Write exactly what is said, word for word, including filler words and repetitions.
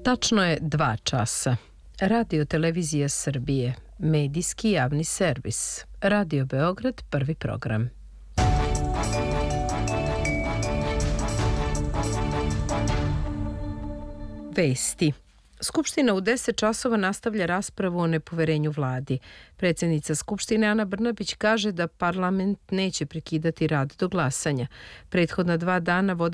Tačno je dva časa. Radio Televizija Srbije, medijski javni servis. Radio Beograd, prvi program. Vesti. Skupština u deset časova nastavlja raspravu o nepoverenju vladi. Predsjednica Skupštine Ana Brnabić kaže da parlament neće prekidati rad do glasanja. Prethodna dva dana vode